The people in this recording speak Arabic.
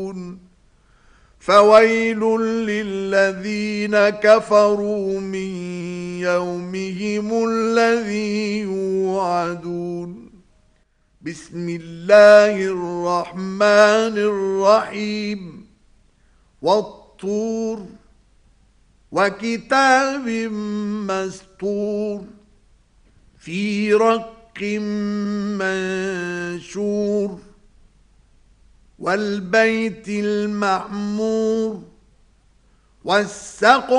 فويل للذين كفروا من يومهم الذي يوعدون. بسم الله الرحمن الرحيم. والطور وكتاب مسطور في رق منشور والبيت المعمور والسقف